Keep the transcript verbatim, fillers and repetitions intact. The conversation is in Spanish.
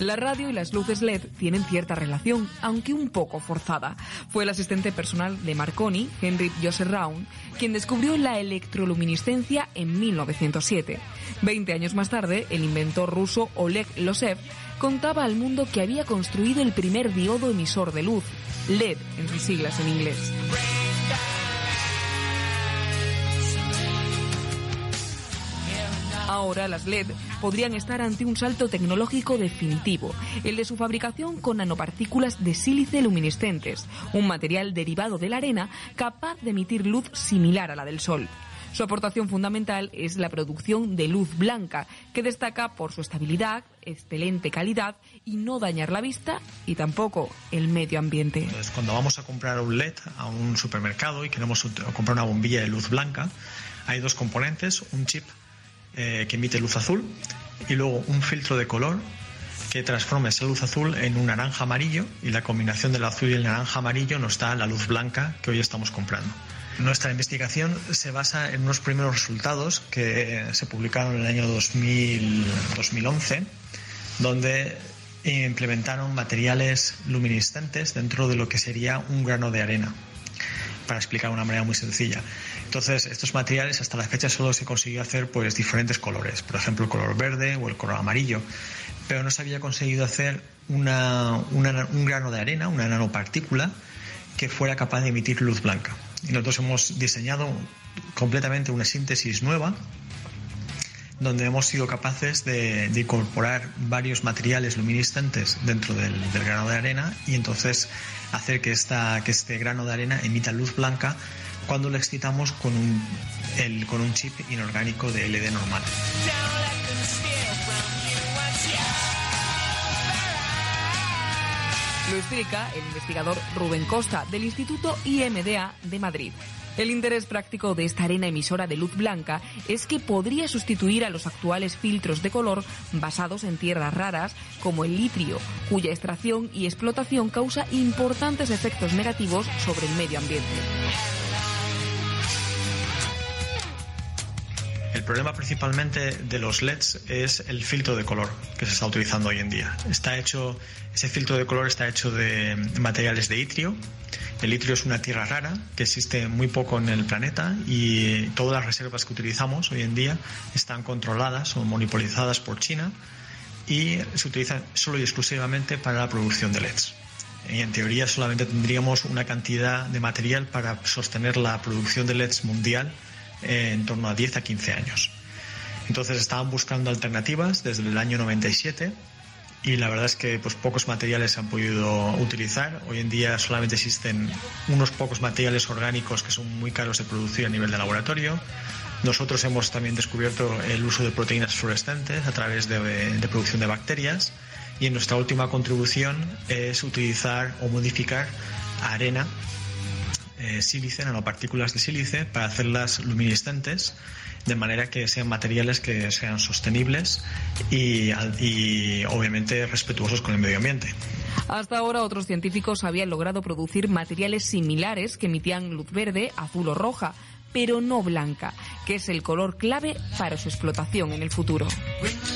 La radio y las luces L E D tienen cierta relación, aunque un poco forzada. Fue el asistente personal de Marconi, Henry Joseph Round, quien descubrió la electroluminiscencia en mil novecientos siete. Veinte años más tarde, el inventor ruso Oleg Losev contaba al mundo que había construido el primer diodo emisor de luz, L E D en sus siglas en inglés. Ahora las L E D podrían estar ante un salto tecnológico definitivo, el de su fabricación con nanopartículas de sílice luminiscentes, un material derivado de la arena capaz de emitir luz similar a la del Sol. Su aportación fundamental es la producción de luz blanca, que destaca por su estabilidad, excelente calidad y no dañar la vista y tampoco el medio ambiente. Entonces, cuando vamos a comprar un L E D a un supermercado y queremos comprar una bombilla de luz blanca, hay dos componentes, un chip eh, que emite luz azul y luego un filtro de color que transforma esa luz azul en un naranja amarillo, y la combinación del azul y el naranja amarillo nos da la luz blanca que hoy estamos comprando. Nuestra investigación se basa en unos primeros resultados que se publicaron en el año dos mil, dos mil once, donde implementaron materiales luminiscentes dentro de lo que sería un grano de arena, para explicar de una manera muy sencilla. Entonces, estos materiales hasta la fecha solo se consiguió hacer pues diferentes colores, por ejemplo el color verde o el color amarillo, pero no se había conseguido hacer una, una, un grano de arena, una nanopartícula que fuera capaz de emitir luz blanca. Y nosotros hemos diseñado completamente una síntesis nueva donde hemos sido capaces de, de incorporar varios materiales luminiscentes dentro del, del grano de arena y entonces hacer que, esta, que este grano de arena emita luz blanca cuando lo excitamos con un, el, con un chip inorgánico de L E D normal. Lo explica el investigador Rubén Costa, del Instituto I M D A de Madrid. El interés práctico de esta arena emisora de luz blanca es que podría sustituir a los actuales filtros de color basados en tierras raras como el litrio, cuya extracción y explotación causa importantes efectos negativos sobre el medio ambiente. El problema principalmente de los L E Ds es el filtro de color que se está utilizando hoy en día. Está hecho, ese filtro de color está hecho de materiales de itrio. El itrio es una tierra rara que existe muy poco en el planeta y todas las reservas que utilizamos hoy en día están controladas o monopolizadas por China y se utilizan solo y exclusivamente para la producción de L E Ds. Y en teoría solamente tendríamos una cantidad de material para sostener la producción de L E Ds mundial en torno a diez a quince años. Entonces estaban buscando alternativas desde el año noventa y siete y la verdad es que pues pocos materiales se han podido utilizar. Hoy en día solamente existen unos pocos materiales orgánicos que son muy caros de producir a nivel de laboratorio. Nosotros hemos también descubierto el uso de proteínas fluorescentes a través de, de producción de bacterias, y en nuestra última contribución es utilizar o modificar arena, Eh, sílice, nanopartículas de sílice, para hacerlas luminiscentes de manera que sean materiales que sean sostenibles y, y obviamente respetuosos con el medio ambiente. Hasta ahora otros científicos habían logrado producir materiales similares que emitían luz verde, azul o roja, pero no blanca, que es el color clave para su explotación en el futuro.